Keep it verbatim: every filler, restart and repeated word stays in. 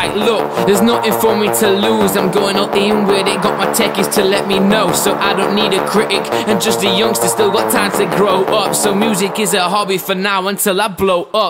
Like, look, there's nothing for me to lose. I'm going all in with it, got my techies to let me know. So I don't need a critic, and just a youngster, still got time to grow up. So music is a hobby for now until I blow up.